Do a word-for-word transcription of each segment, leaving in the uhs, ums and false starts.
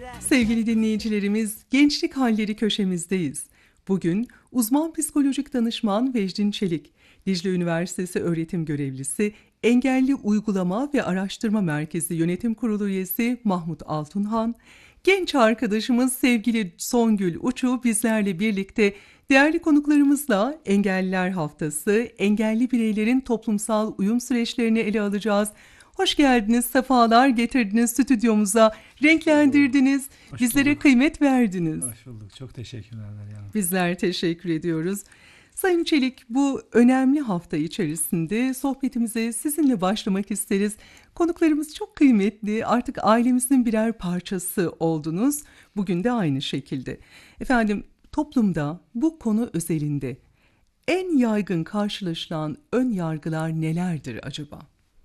Sevgili dinleyicilerimiz, Gençlik Halleri köşemizdeyiz. Bugün uzman psikolojik danışman Vecdin Çelik, Dicle Üniversitesi öğretim görevlisi, Engelli Uygulama ve Araştırma Merkezi Yönetim Kurulu üyesi Mahmut Altunhan, genç arkadaşımız sevgili Songül Uçu bizlerle birlikte değerli konuklarımızla Engelliler Haftası, engelli bireylerin toplumsal uyum süreçlerini ele alacağız. Hoş geldiniz, sefalar getirdiniz stüdyomuza, renklendirdiniz, Hoş bizlere bulduk. Kıymet verdiniz. Hoş bulduk, çok teşekkürler. Yani. Bizler teşekkür ediyoruz. Sayın Çelik, bu önemli hafta içerisinde sohbetimize sizinle başlamak isteriz. Konuklarımız çok kıymetli, artık ailemizin birer parçası oldunuz. Bugün de aynı şekilde. Efendim, toplumda bu konu özelinde en yaygın karşılaşılan ön yargılar nelerdir acaba?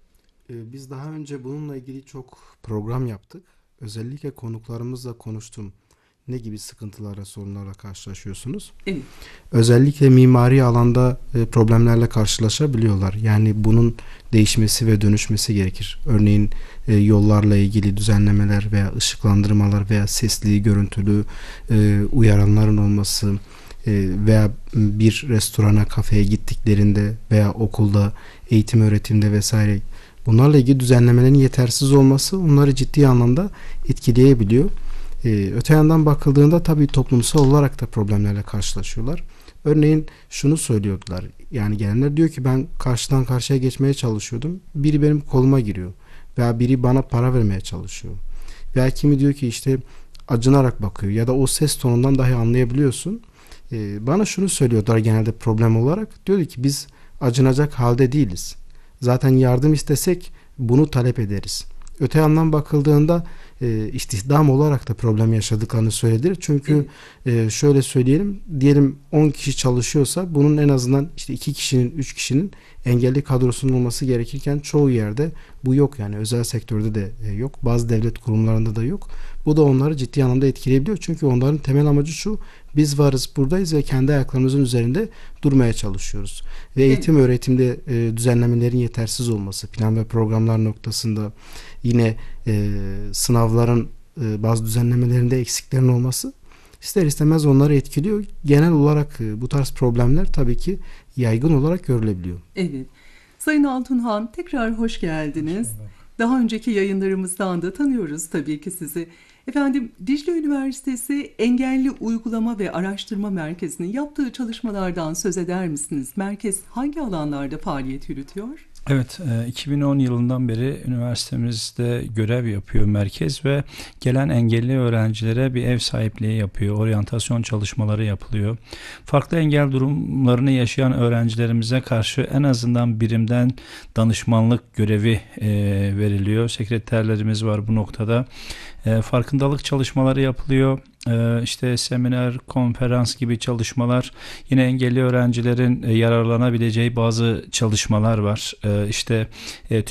Biz daha önce bununla ilgili çok program yaptık. Özellikle konuklarımızla konuştum. Ne gibi sıkıntılarla, sorunlarla karşılaşıyorsunuz? Evet. Özellikle mimari alanda problemlerle karşılaşabiliyorlar. Yani bunun değişmesi ve dönüşmesi gerekir. Örneğin yollarla ilgili düzenlemeler veya ışıklandırmalar veya sesli, görüntülü uyaranların olması veya bir restorana, kafeye gittiklerinde veya okulda, eğitim öğretimde vesaire bunlarla ilgili düzenlemelerin yetersiz olması onları ciddi anlamda etkileyebiliyor. Ee, öte yandan bakıldığında tabii toplumsal olarak da problemlerle karşılaşıyorlar. Örneğin şunu söylüyordular. Yani gelenler diyor ki ben karşıdan karşıya geçmeye çalışıyordum. Biri benim koluma giriyor. Veya biri bana para vermeye çalışıyor. Veya kimi diyor ki işte acınarak bakıyor. Ya da o ses tonundan dahi anlayabiliyorsun. Ee, bana şunu söylüyorlar genelde problem olarak. Diyor ki biz acınacak halde değiliz. Zaten yardım istesek bunu talep ederiz. Öte yandan bakıldığında e, istihdam olarak da problem yaşadıklarını söylediler. Çünkü e, şöyle söyleyelim, diyelim on kişi çalışıyorsa bunun en azından işte iki kişinin, üç kişinin engelli kadrosunun olması gerekirken çoğu yerde bu yok, yani özel sektörde de e, yok. Bazı devlet kurumlarında da yok. Bu da onları ciddi anlamda etkileyebiliyor. Çünkü onların temel amacı şu: biz varız, buradayız ve kendi ayaklarımızın üzerinde durmaya çalışıyoruz. Ve eğitim öğretimde e, düzenlemelerin yetersiz olması, plan ve programlar noktasında yine e, sınavların e, bazı düzenlemelerinde eksiklerin olması ister istemez onları etkiliyor. Genel olarak e, bu tarz problemler tabii ki yaygın olarak görülebiliyor. Evet. Sayın Altunhan, tekrar hoş geldiniz. Hoş Daha önceki yayınlarımızdan da tanıyoruz tabii ki sizi. Efendim, Dicle Üniversitesi Engelli Uygulama ve Araştırma Merkezi'nin yaptığı çalışmalardan söz eder misiniz? Merkez hangi alanlarda faaliyet yürütüyor? Evet, iki bin on yılından beri üniversitemizde görev yapıyor merkez ve gelen engelli öğrencilere bir ev sahipliği yapıyor, oryantasyon çalışmaları yapılıyor. Farklı engel durumlarını yaşayan öğrencilerimize karşı en azından birimden danışmanlık görevi e, veriliyor. Sekreterlerimiz var bu noktada. E, farkındalık çalışmaları yapılıyor. E, işte seminer, konferans gibi çalışmalar, yine engelli öğrencilerin e, yararlanabileceği bazı çalışmalar var. E, işte e,